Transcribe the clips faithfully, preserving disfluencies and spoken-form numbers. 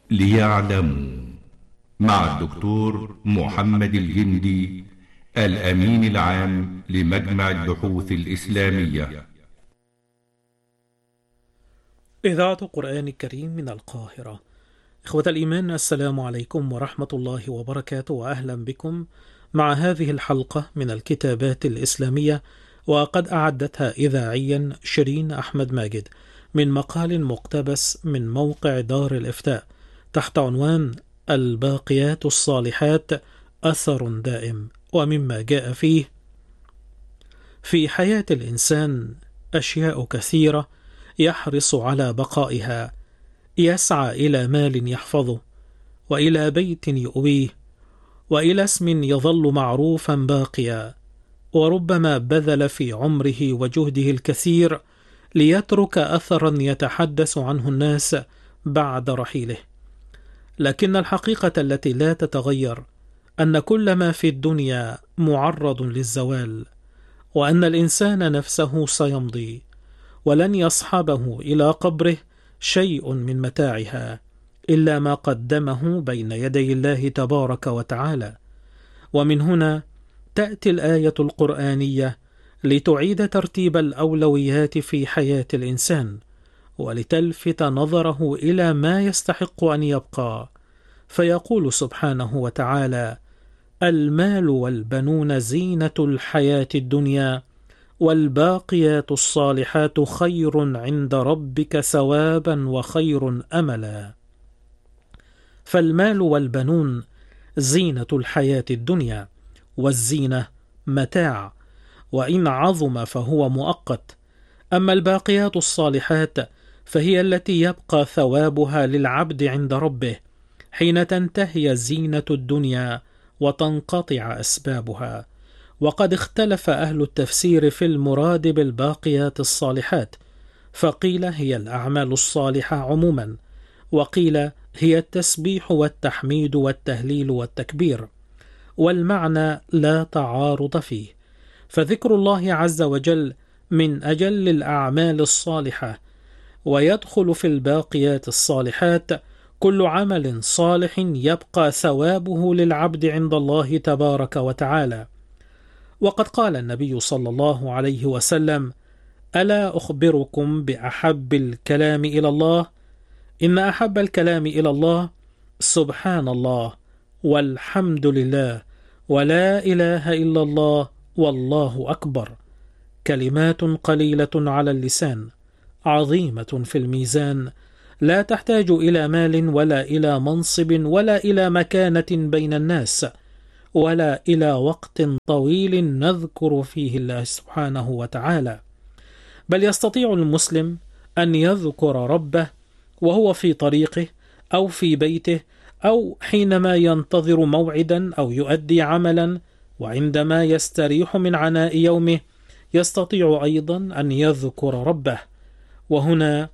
ليعلموا، مع الدكتور محمد الجندي، الأمين العام لمجمع البحوث الإسلامية. إذاعة قرآن الكريم من القاهرة. إخوة الإيمان، السلام عليكم ورحمة الله وبركاته، وأهلا بكم مع هذه الحلقة من الكتابات الإسلامية، وقد أعدتها إذاعيا شيرين أحمد ماجد من مقال مقتبس من موقع دار الإفتاء تحت عنوان الباقيات الصالحات أثر دائم. ومما جاء فيه: في حياة الإنسان أشياء كثيرة يحرص على بقائها، يسعى إلى مال يحفظه، وإلى بيت يؤويه، وإلى اسم يظل معروفا باقيا، وربما بذل في عمره وجهده الكثير ليترك أثرا يتحدث عنه الناس بعد رحيله. لكن الحقيقة التي لا تتغير أن كل ما في الدنيا معرض للزوال، وأن الإنسان نفسه سيمضي، ولن يصحبه إلى قبره شيء من متاعها إلا ما قدمه بين يدي الله تبارك وتعالى. ومن هنا تأتي الآية القرآنية لتعيد ترتيب الأولويات في حياة الإنسان، ولتلفت نظره إلى ما يستحق أن يبقى. فيقول سبحانه وتعالى: المال والبنون زينة الحياة الدنيا، والباقيات الصالحات خير عند ربك ثوابا وخير أملا. فالمال والبنون زينة الحياة الدنيا، والزينة متاع، وإن عظم فهو مؤقت. أما الباقيات الصالحات فهي التي يبقى ثوابها للعبد عند ربه حين تنتهي زينة الدنيا وتنقطع أسبابها. وقد اختلف أهل التفسير في المراد بالباقيات الصالحات، فقيل هي الأعمال الصالحة عموما، وقيل هي التسبيح والتحميد والتهليل والتكبير، والمعنى لا تعارض فيه، فذكر الله عز وجل من أجل الأعمال الصالحة، ويدخل في الباقيات الصالحات كل عمل صالح يبقى ثوابه للعبد عند الله تبارك وتعالى. وقد قال النبي صلى الله عليه وسلم: ألا أخبركم بأحب الكلام إلى الله؟ إن أحب الكلام إلى الله سبحان الله، والحمد لله، ولا إله إلا الله، والله أكبر. كلمات قليلة على اللسان، عظيمة في الميزان، لا تحتاج إلى مال ولا إلى منصب ولا إلى مكانة بين الناس، ولا إلى وقت طويل نذكر فيه الله سبحانه وتعالى، بل يستطيع المسلم أن يذكر ربه وهو في طريقه أو في بيته، أو حينما ينتظر موعدا أو يؤدي عملا، وعندما يستريح من عناء يومه يستطيع أيضا أن يذكر ربه. وهنا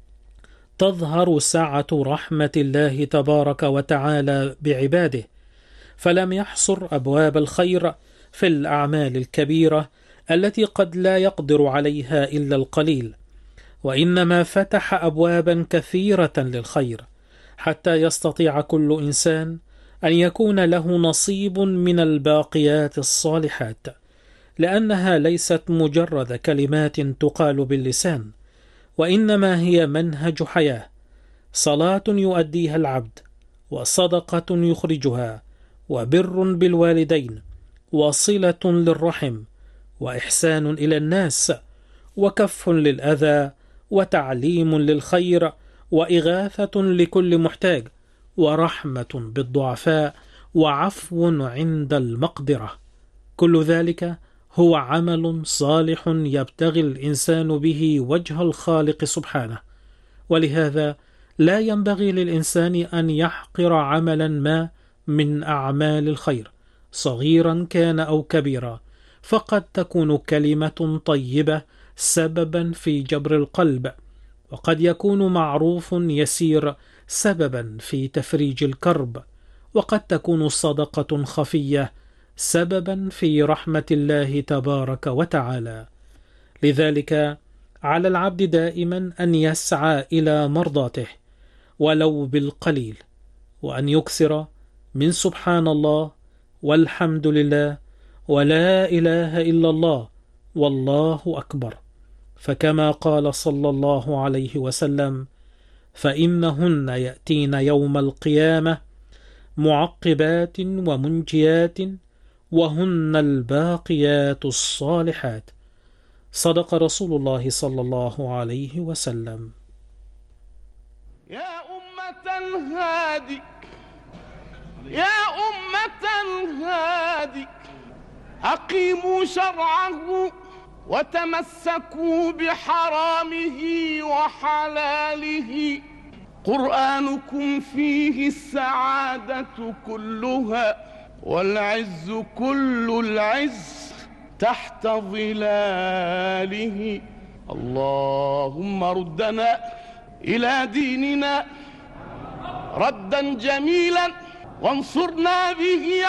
تظهر سعة رحمة الله تبارك وتعالى بعباده، فلم يحصر أبواب الخير في الأعمال الكبيرة التي قد لا يقدر عليها إلا القليل، وإنما فتح أبوابا كثيرة للخير حتى يستطيع كل إنسان أن يكون له نصيب من الباقيات الصالحات، لأنها ليست مجرد كلمات تقال باللسان، وإنما هي منهج حياة، صلاة يؤديها العبد، وصدقة يخرجها، وبر بالوالدين، وصلة للرحم، وإحسان إلى الناس، وكف للأذى، وتعليم للخير، وإغاثة لكل محتاج، ورحمة بالضعفاء، وعفو عند المقدرة. كل ذلك هو عمل صالح يبتغي الإنسان به وجه الخالق سبحانه، ولهذا لا ينبغي للإنسان أن يحقر عملا ما من أعمال الخير صغيرا كان أو كبيرا، فقد تكون كلمة طيبة سببا في جبر القلب، وقد يكون معروف يسير سببا في تفريج الكرب، وقد تكون صدقة خفية سببا في رحمة الله تبارك وتعالى. لذلك على العبد دائما أن يسعى إلى مرضاته، ولو بالقليل، وأن يكثر من سبحان الله والحمد لله ولا إله إلا الله والله أكبر، فكما قال صلى الله عليه وسلم: فإنهن يأتين يوم القيامة معقبات ومنجيات وهن الباقيات الصالحات. صدق رسول الله صلى الله عليه وسلم. يا أمة الهادي يا أمة الهادي أقيموا شرعه وتمسكوا بحرامه وحلاله، قرآنكم فيه السعادة كلها والعز كل العز تحت ظلاله. اللهم ردنا إلى ديننا ردا جميلا وانصرنا به